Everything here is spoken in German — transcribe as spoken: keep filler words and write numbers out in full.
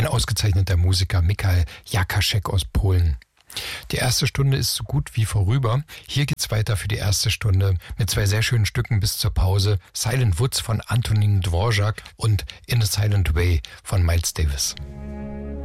ein ausgezeichneter Musiker, Michał Jakaszek aus Polen. Die erste Stunde ist so gut wie vorüber. Hier geht's weiter für die erste Stunde mit zwei sehr schönen Stücken bis zur Pause. Silent Woods von Antonin Dvorak und In a Silent Way von Miles Davis.